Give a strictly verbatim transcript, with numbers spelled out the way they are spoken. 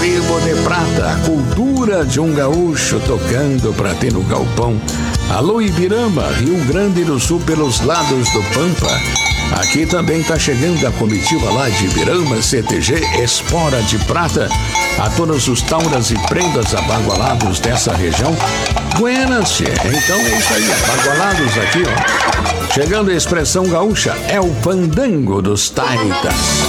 Tribo de Prata, a cultura de um gaúcho tocando pra ter no galpão. Alô Ibirama, Rio Grande do Sul, pelos lados do Pampa. Aqui também tá chegando a comitiva lá de Ibirama, C T G, Espora de Prata. A todos os tauras e prendas abagualados dessa região. Buenas, tchê. Então é isso aí, abagualados aqui, ó. Chegando a expressão gaúcha, é o pandango dos taitas.